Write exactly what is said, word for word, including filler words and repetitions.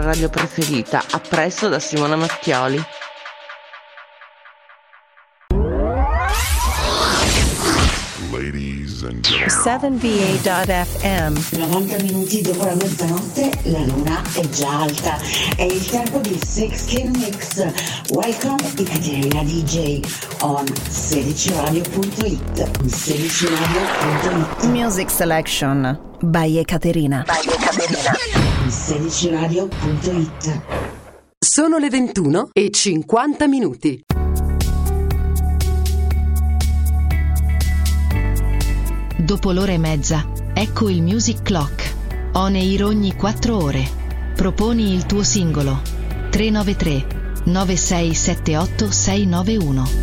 radio preferita. A presto da Simona Mattioli. Ladies and gentlemen. seven V A dot F M. novanta minuti dopo la mezzanotte, la luna è già alta. È il tempo di Six King Mix. Welcome Ekaterina D J on sedici radio punto it. sedici radio punto it. Music Selection by Ekaterina. By Ekaterina. sedici radio punto it. Sono le ventuno e cinquanta minuti. Dopo l'ora e mezza, ecco il Music Clock. On air ogni quattro ore. Proponi il tuo singolo. tre nove tre nove sei sette otto sei nove uno.